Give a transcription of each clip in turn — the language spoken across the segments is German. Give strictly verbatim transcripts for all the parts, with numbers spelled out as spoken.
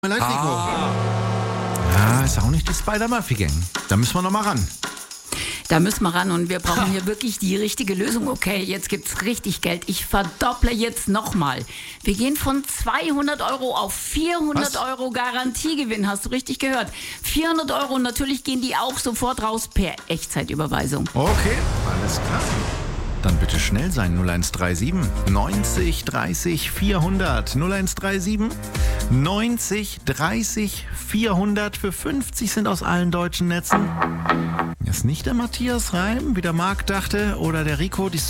Live, Rico. Ah. Ja, ist auch nicht die Spider-Murphy-Gang. Da müssen wir noch mal ran. Da müssen wir ran und wir brauchen hier wirklich die richtige Lösung. Okay, jetzt gibt's richtig Geld. Ich verdopple jetzt nochmal. Wir gehen von zweihundert Euro auf vierhundert Was? Euro Garantiegewinn. Hast du richtig gehört? vierhundert Euro und natürlich gehen die auch sofort raus per Echtzeitüberweisung. Okay, alles klar. Dann bitte schnell sein. null eins drei sieben neunzig dreißig vierhundert. null eins drei sieben neunzig dreißig vierhundert. Für fünfzig sind aus allen deutschen Netzen. Ist nicht der Matthias Reim, wie der Marc dachte, oder der Rico, die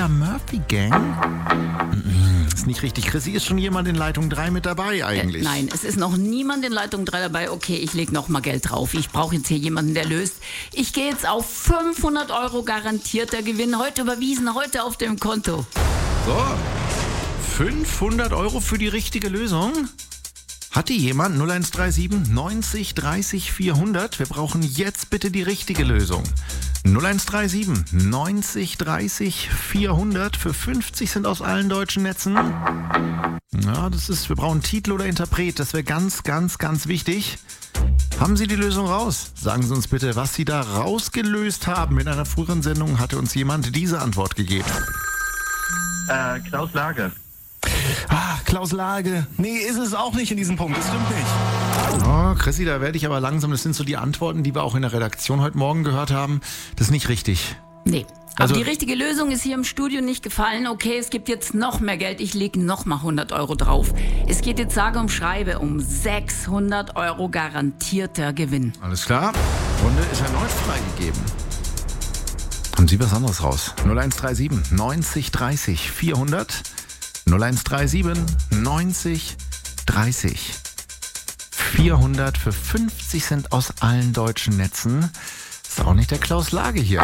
Spider-Murphy-Gang? Ist nicht richtig. Chrissy, ist schon jemand in Leitung drei mit dabei eigentlich? Äh, nein, es ist noch niemand in Leitung drei dabei. Okay, ich lege noch mal Geld drauf. Ich brauche jetzt hier jemanden, der löst. Ich gehe jetzt auf fünfhundert Euro garantierter Gewinn. Heute überwiesen, heute auf dem Konto. So, fünfhundert Euro für die richtige Lösung. Hat die jemand? null eins drei sieben neunzig dreißig vierhundert. Wir brauchen jetzt bitte die richtige Lösung. null eins drei sieben neunzig dreißig vierhundert. Für fünfzig sind aus allen deutschen Netzen. Ja, das ist, wir brauchen Titel oder Interpret. Das wäre ganz, ganz, ganz wichtig. Haben Sie die Lösung raus? Sagen Sie uns bitte, was Sie da rausgelöst haben. In einer früheren Sendung hatte uns jemand diese Antwort gegeben. Äh, Klaus Lage. Ah, Klaus Lage. Nee, ist es auch nicht in diesem Punkt. Das stimmt nicht. Oh, Chrissy, da werde ich aber langsam. Das sind so die Antworten, die wir auch in der Redaktion heute Morgen gehört haben. Das ist nicht richtig. Nee. Also- Aber die richtige Lösung ist hier im Studio nicht gefallen. Okay, es gibt jetzt noch mehr Geld. Ich lege noch mal hundert Euro drauf. Es geht jetzt sage und schreibe um sechshundert Euro garantierter Gewinn. Alles klar. Runde ist erneut freigegeben. Haben Sie was anderes raus? null eins drei sieben neunzig dreißig vierhundert. null eins drei sieben neunzig dreißig vierhundert. Für fünfzig sind aus allen deutschen Netzen. Ist auch nicht der Klaus Lage hier.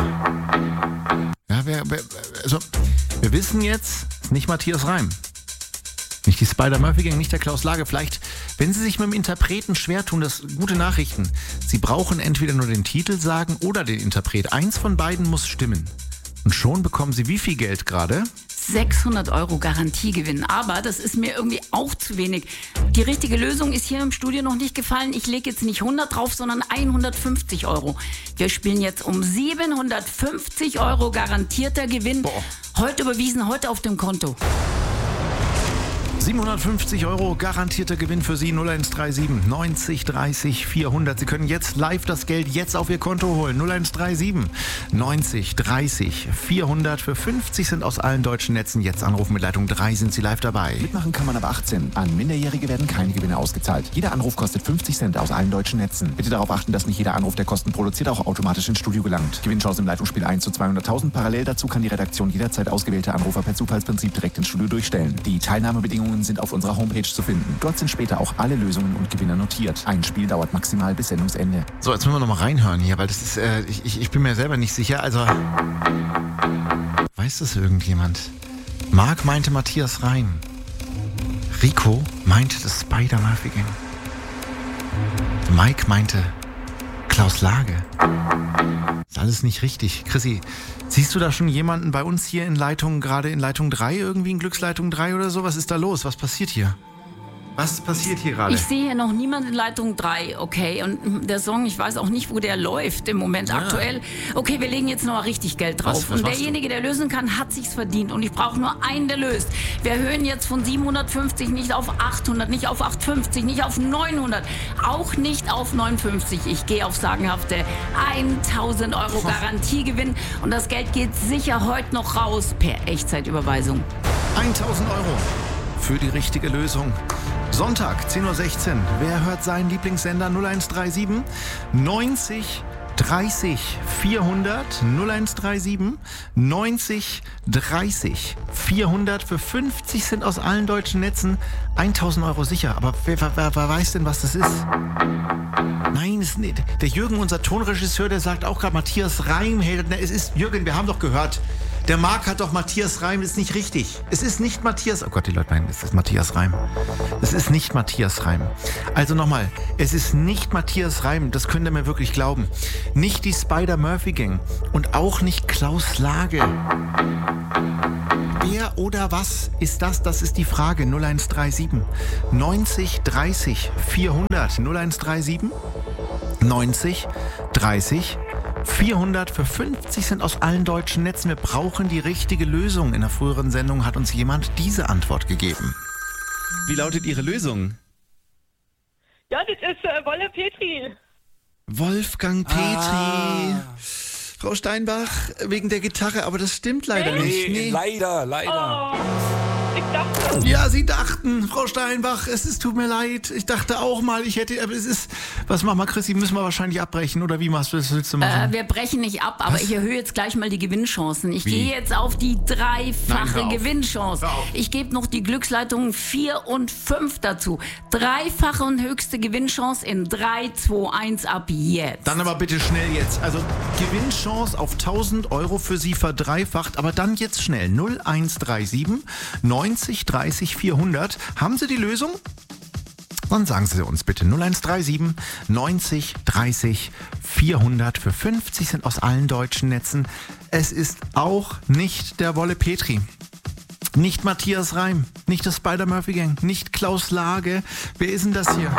Ja, wer, wer, also, wir wissen jetzt, ist nicht Matthias Reim. Nicht die Spider-Murphy-Gang, nicht der Klaus Lage. Vielleicht, wenn Sie sich mit dem Interpreten schwer tun, das gute Nachrichten. Sie brauchen entweder nur den Titel sagen oder den Interpret. Eins von beiden muss stimmen. Und schon bekommen Sie wie viel Geld gerade? sechshundert Euro Garantiegewinn. Aber das ist mir irgendwie auch zu wenig. Die richtige Lösung ist hier im Studio noch nicht gefallen. Ich lege jetzt nicht hundert drauf, sondern hundertfünfzig Euro. Wir spielen jetzt um siebenhundertfünfzig Euro garantierter Gewinn. Boah. Heute überwiesen, heute auf dem Konto. siebenhundertfünfzig Euro garantierter Gewinn für Sie. null eins drei sieben neunzig dreißig vierhundert. Sie können jetzt live das Geld jetzt auf Ihr Konto holen. null eins drei sieben neunzig dreißig vierhundert. Für fünfzig sind aus allen deutschen Netzen. Jetzt anrufen mit Leitung drei, sind Sie live dabei. Mitmachen kann man ab achtzehn. An Minderjährige werden keine Gewinne ausgezahlt. Jeder Anruf kostet fünfzig Cent aus allen deutschen Netzen. Bitte darauf achten, dass nicht jeder Anruf, der Kosten produziert, auch automatisch ins Studio gelangt. Gewinnchance im Leitungsspiel eins zu zweihunderttausend. Parallel dazu kann die Redaktion jederzeit ausgewählte Anrufer per Zufallsprinzip direkt ins Studio durchstellen. Die Teilnahmebedingungen sind auf unserer Homepage zu finden. Dort sind später auch alle Lösungen und Gewinner notiert. Ein Spiel dauert maximal bis Sendungsende. So, jetzt müssen wir noch mal reinhören hier, weil das ist, äh, ich, ich, ich bin mir selber nicht sicher. Also, weiß das irgendjemand? Marc meinte Matthias Reim. Rico meinte das Spider-Murphy-Gang. Mike meinte Klaus Lage. Ist alles nicht richtig. Chrissy, siehst du da schon jemanden bei uns hier in Leitung, gerade in Leitung drei, irgendwie in Glücksleitung drei oder so? Was ist da los? Was passiert hier? Was passiert hier gerade? Ich sehe hier noch niemanden in Leitung drei, okay. Und der Song, ich weiß auch nicht, wo der läuft im Moment aktuell. Okay, wir legen jetzt noch mal richtig Geld drauf. Was- was und machst du? derjenige, der lösen kann, hat sich's verdient. Und ich brauche nur einen, der löst. Wir erhöhen jetzt von siebenhundertfünfzig nicht auf achthundert, nicht auf achthundertfünfzig, nicht auf neunhundert, auch nicht auf neunundfünfzig. Ich gehe auf sagenhafte tausend Euro Garantiegewinn. Und das Geld geht sicher heute noch raus per Echtzeitüberweisung. tausend Euro für die richtige Lösung. Sonntag, zehn Uhr sechzehn. Wer hört seinen Lieblingssender? null eins drei sieben neunzig dreißig vierhundert. null eins drei sieben neunzig dreißig vierhundert. Für fünfzig sind aus allen deutschen Netzen tausend Euro sicher. Aber wer, wer, wer weiß denn, was das ist? Nein, es ist nicht. Der Jürgen, unser Tonregisseur, der sagt auch gerade Matthias Reim. Hey, es ist Jürgen, wir haben doch gehört. Der Marc hat doch Matthias Reim, das ist nicht richtig. Es ist nicht Matthias... Oh Gott, die Leute meinen, es ist Matthias Reim. Es ist nicht Matthias Reim. Also nochmal, es ist nicht Matthias Reim, das könnt ihr mir wirklich glauben. Nicht die Spider-Murphy-Gang und auch nicht Klaus Lage. Wer oder was ist das? Das ist die Frage. null eins drei sieben neunzig dreißig vierhundert. null eins drei sieben neunzig dreißig vierhundert. Für fünfzig Cent aus allen deutschen Netzen. Wir brauchen die richtige Lösung. In der früheren Sendung hat uns jemand diese Antwort gegeben. Wie lautet Ihre Lösung? Ja, das ist äh, Wolle Petri. Wolfgang Petri. Ah. Frau Steinbach, wegen der Gitarre, aber das stimmt leider Nee. nicht. Nee, leider, leider. Oh, ich dachte, Ja, Sie dachten, Frau Steinbach, es ist, tut mir leid. Ich dachte auch mal, ich hätte, aber es ist, was machen wir, Chrissy, müssen wir wahrscheinlich abbrechen, oder wie machst du das, willst du machen? Äh, wir brechen nicht ab, aber Was? ich erhöhe jetzt gleich mal die Gewinnchancen. Ich Wie? gehe jetzt auf die Nein, dreifache hör auf. Gewinnchance. Hör auf. Ich gebe noch die Glücksleitungen vier und fünf dazu. Dreifache und höchste Gewinnchance in drei, zwei, eins ab jetzt. Dann aber bitte schnell jetzt. Also Gewinnchance auf tausend Euro für Sie verdreifacht, aber dann jetzt schnell. null eins drei sieben neunzig dreißig vierhundert. Haben Sie die Lösung? Dann sagen Sie uns bitte null eins drei sieben neunzig dreißig vierhundert. Für fünfzig Cent aus allen deutschen Netzen. Es ist auch nicht der Wolle Petri. Nicht Matthias Reim, nicht das Spider-Murphy-Gang, nicht Klaus Lage. Wer ist denn das hier?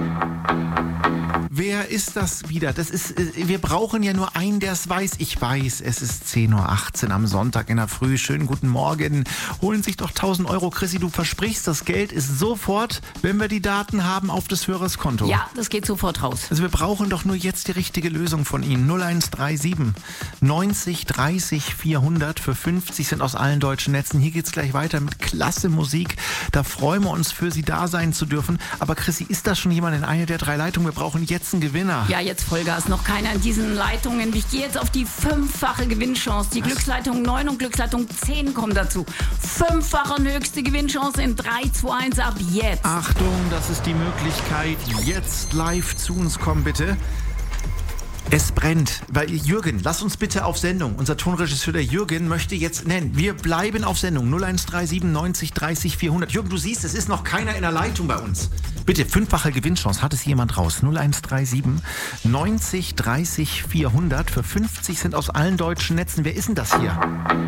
Wer ist das wieder? Das ist, äh, wir brauchen ja nur einen, der es weiß. Ich weiß, es ist zehn Uhr achtzehn am Sonntag in der Früh. Schönen guten Morgen. Holen sich doch tausend Euro. Chrissy, du versprichst, das Geld ist sofort, wenn wir die Daten haben, auf des Hörers Konto. Ja, das geht sofort raus. Also wir brauchen doch nur jetzt die richtige Lösung von Ihnen. null eins drei sieben neunzig dreißig vierhundert. Für fünfzig Cent aus allen deutschen Netzen. Hier geht's gleich weiter mit klasse Musik. Da freuen wir uns, für Sie da sein zu dürfen. Aber Chrissy, ist da schon jemand in einer der drei Leitungen? Wir brauchen jetzt einen Gewinner. Ja, jetzt Vollgas. Noch keiner in diesen Leitungen. Ich gehe jetzt auf die fünffache Gewinnchance. Die Glücksleitung neun und Glücksleitung zehn kommen dazu. Fünffache und höchste Gewinnchance in drei, zwei, eins ab jetzt. Achtung, das ist die Möglichkeit. Jetzt live zu uns kommen, bitte. Es brennt, weil Jürgen, lass uns bitte auf Sendung. Unser Tonregisseur, der Jürgen, möchte jetzt nennen. Wir bleiben auf Sendung. null eins drei sieben neunzig dreißig vierhundert. Jürgen, du siehst, es ist noch keiner in der Leitung bei uns. Bitte, fünffache Gewinnchance. Hat es jemand raus? null eins drei sieben neunzig dreißig vierhundert. Für fünfzig Cent aus allen deutschen Netzen. Wer ist denn das hier?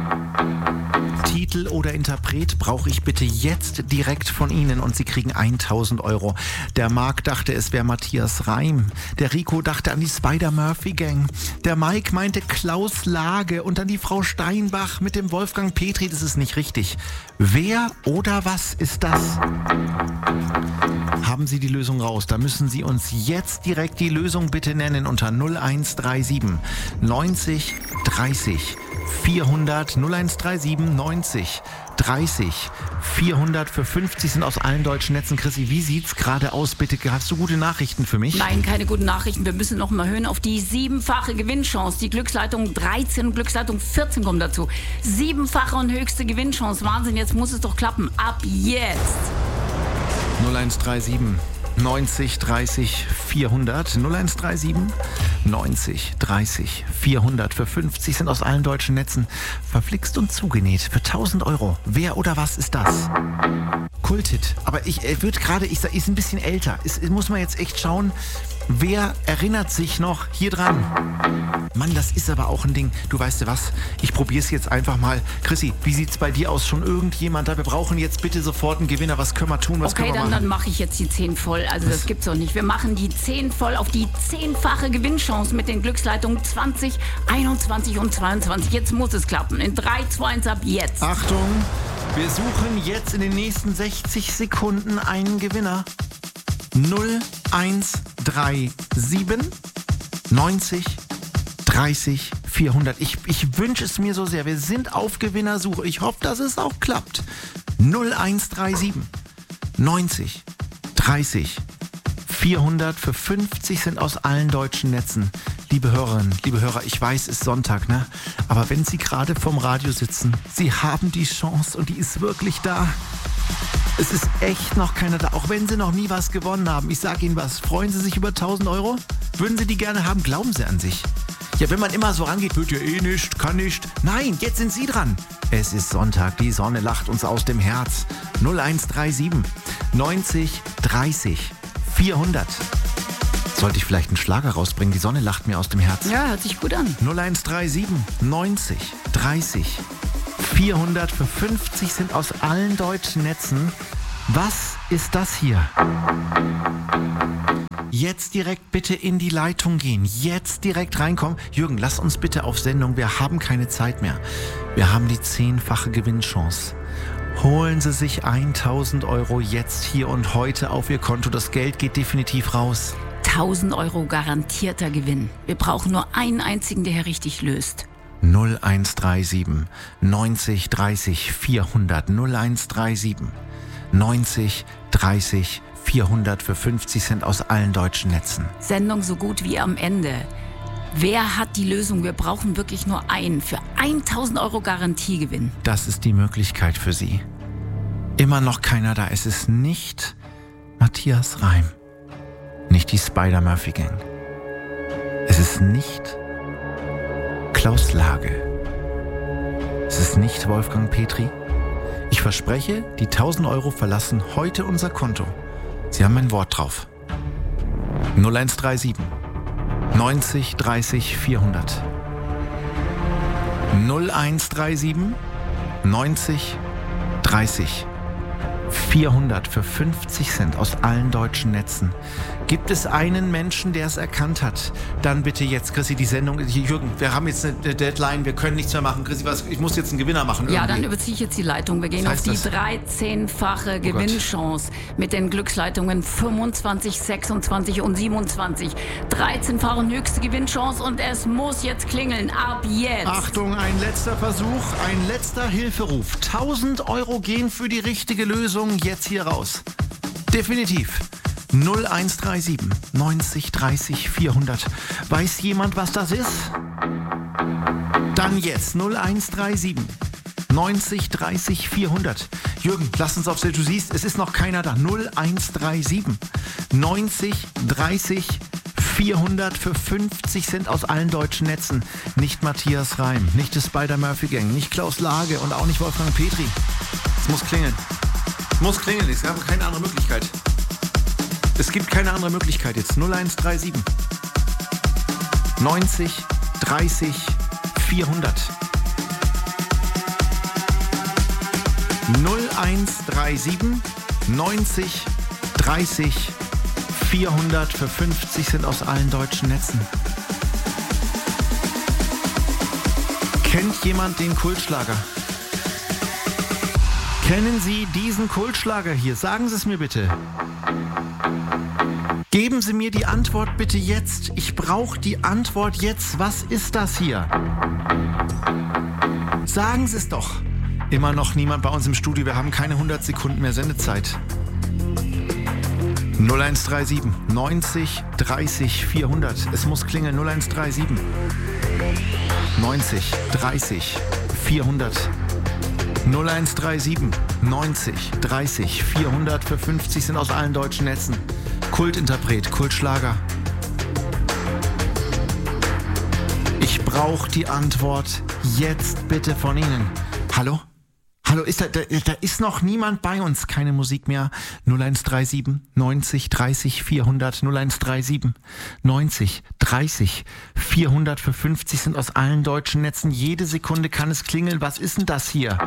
Titel oder Interpret brauche ich bitte jetzt direkt von Ihnen und Sie kriegen tausend Euro. Der Marc dachte, es wäre Matthias Reim. Der Rico dachte an die Spider-Murphy-Gang. Der Mike meinte Klaus Lage und dann die Frau Steinbach mit dem Wolfgang Petri. Das ist nicht richtig. Wer oder was ist das? Haben Sie die Lösung raus? Da müssen Sie uns jetzt direkt die Lösung bitte nennen unter null eins drei sieben neunzig dreißig vierhundert. null eins drei sieben neunzig dreißig vierhundert. Für fünfzig sind aus allen deutschen Netzen. Chrissy, wie sieht's gerade aus? Bitte, hast du gute Nachrichten für mich? Nein, keine guten Nachrichten. Wir müssen noch mal hören auf die siebenfache Gewinnchance. Die Glücksleitung dreizehn und Glücksleitung vierzehn kommen dazu. Siebenfache und höchste Gewinnchance. Wahnsinn, jetzt muss es doch klappen. Ab jetzt. null eins drei sieben neunzig dreißig vierhundert. null eins drei sieben neunzig dreißig vierhundert. Für fünfzig sind aus allen deutschen Netzen. Verflixt und zugenäht für tausend Euro. Wer oder was ist das? Kulthit. Aber ich er wird gerade, ich sag, ist ein bisschen älter. Ist, muss man jetzt echt schauen, wer erinnert sich noch hier dran? Mann, das ist aber auch ein Ding. Du weißt du was? Ich probiere es jetzt einfach mal. Chrissy, wie sieht's bei dir aus? Schon irgendjemand da? Wir brauchen jetzt bitte sofort einen Gewinner. Was können wir tun? Was Okay, können wir dann, machen? dann mache ich jetzt die zehn voll. Also das gibt's doch nicht. Wir machen die zehn voll auf die zehnfache Gewinnchance mit den Glücksleitungen zwanzig, einundzwanzig und zweiundzwanzig. Jetzt muss es klappen. In drei, zwei, eins ab jetzt. Achtung, wir suchen jetzt in den nächsten sechzig Sekunden einen Gewinner. null eins drei sieben neunzig dreißig vierhundert. Ich, ich wünsche es mir so sehr. Wir sind auf Gewinnersuche. Ich hoffe, dass es auch klappt. null eins drei sieben neunzig dreißig vierhundert. Für fünfzig sind aus allen deutschen Netzen. Liebe Hörerinnen, liebe Hörer, ich weiß, es ist Sonntag, ne? Aber wenn Sie gerade vorm Radio sitzen, Sie haben die Chance und die ist wirklich da. Es ist echt noch keiner da, auch wenn Sie noch nie was gewonnen haben. Ich sage Ihnen was, freuen Sie sich über tausend Euro? Würden Sie die gerne haben? Glauben Sie an sich. Ja, wenn man immer so rangeht, wird ja eh nicht, kann nicht. Nein, jetzt sind Sie dran. Es ist Sonntag, die Sonne lacht uns aus dem Herz. null eins drei sieben neunzig dreißig vierhundert. Sollte ich vielleicht einen Schlager rausbringen? Die Sonne lacht mir aus dem Herz. Ja, hört sich gut an. null eins drei sieben neunzig dreißig vierhundert für fünfzig Cent aus allen deutschen Netzen. Was ist das hier? Jetzt direkt bitte in die Leitung gehen. Jetzt direkt reinkommen. Jürgen, lass uns bitte auf Sendung. Wir haben keine Zeit mehr. Wir haben die zehnfache Gewinnchance. Holen Sie sich tausend Euro jetzt hier und heute auf Ihr Konto. Das Geld geht definitiv raus. tausend Euro garantierter Gewinn. Wir brauchen nur einen einzigen, der hier richtig löst. null eins drei sieben neunzig dreißig vierhundert null eins drei sieben neunzig dreißig vierhundert für fünfzig Cent aus allen deutschen Netzen. Sendung so gut wie am Ende. Wer hat die Lösung? Wir brauchen wirklich nur einen für tausend Euro Garantiegewinn. Das ist die Möglichkeit für Sie. Immer noch keiner da. Es ist nicht Matthias Reim. Nicht die Spider-Murphy-Gang. Es ist nicht Klaus Lage. Es ist nicht Wolfgang Petri. Ich verspreche, die tausend Euro verlassen heute unser Konto. Sie haben mein Wort drauf. null eins drei sieben neunzig dreißig vierhundert null eins drei sieben neunzig dreißig vierhundert für fünfzig Cent aus allen deutschen Netzen. Gibt es einen Menschen, der es erkannt hat? Dann bitte jetzt, Chrissy, die Sendung. Jürgen, wir haben jetzt eine Deadline, wir können nichts mehr machen. Chrissy, was, ich muss jetzt einen Gewinner machen. Irgendwie. Ja, dann überziehe ich jetzt die Leitung. Wir gehen Was auf die heißt das? dreizehnfache Gewinnchance mit den Glücksleitungen fünfundzwanzig, sechsundzwanzig und siebenundzwanzig. dreizehnfache höchste Gewinnchance und es muss jetzt klingeln. Ab jetzt. Achtung, ein letzter Versuch, ein letzter Hilferuf. tausend Euro gehen für die richtige Lösung jetzt hier raus. Definitiv. null eins drei sieben neunzig dreißig vierhundert. Weiß jemand, was das ist? Dann jetzt null eins drei sieben neunzig dreißig vierhundert. Jürgen, lass uns aufs, du siehst, es ist noch keiner da. null eins drei sieben neunzig dreißig vierhundert für fünfzig Cent aus allen deutschen Netzen. Nicht Matthias Reim, nicht die Spider-Murphy-Gang, nicht Klaus Lage und auch nicht Wolfgang Petri. Es muss klingeln. Es muss klingeln, es gab keine andere Möglichkeit. Es gibt keine andere Möglichkeit jetzt. null eins drei sieben neunzig dreißig vierhundert null eins drei sieben neunzig dreißig vierhundert für fünfzig Cent aus allen deutschen Netzen. Kennt jemand den Kultschlager? Kennen Sie diesen Kultschlager hier? Sagen Sie es mir bitte. Geben Sie mir die Antwort bitte jetzt. Ich brauche die Antwort jetzt. Was ist das hier? Sagen Sie es doch. Immer noch niemand bei uns im Studio. Wir haben keine hundert Sekunden mehr Sendezeit. null eins drei sieben neunzig dreißig vierhundert. Es muss klingeln. null eins drei sieben neunzig dreißig vierhundert. null eins drei sieben neunzig dreißig vierhundert für fünfzig sind aus allen deutschen Netzen. Kultinterpret, Kultschlager. Ich brauche die Antwort jetzt bitte von Ihnen. Hallo? Hallo, ist da, da, da ist noch niemand bei uns. Keine Musik mehr. null eins drei sieben neunzig dreißig vierhundert null eins drei sieben neunzig dreißig vierhundert für fünfzig sind aus allen deutschen Netzen. Jede Sekunde kann es klingeln. Was ist denn das hier?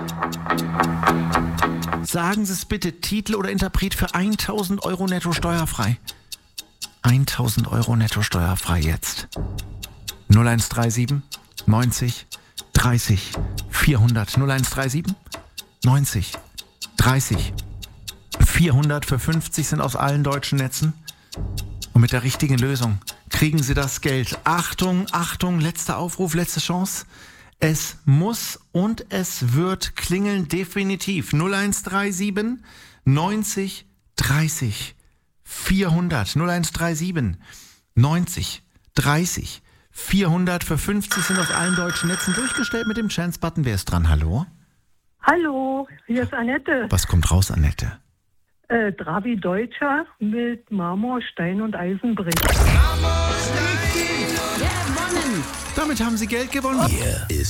Sagen Sie es bitte. Titel oder Interpret für tausend Euro netto steuerfrei. tausend Euro netto steuerfrei jetzt. null eins drei sieben neunzig dreißig vierhundert null eins drei sieben neunzig dreißig vierhundert für fünfzig sind aus allen deutschen Netzen. Und mit der richtigen Lösung kriegen Sie das Geld. Achtung, Achtung, letzter Aufruf, letzte Chance. Es muss und es wird klingeln, definitiv. null eins drei sieben neunzig dreißig vierhundert null eins drei sieben neunzig dreißig vierhundert für fünfzig sind aus allen deutschen Netzen durchgestellt mit dem Chance-Button. Wer ist dran? Hallo? Hallo, hier ist Annette. Was kommt raus, Annette? Äh, Dravi Deutscher mit Marmor, Stein und Eisenbrich. Gewonnen! Damit haben Sie Geld gewonnen. Hier ist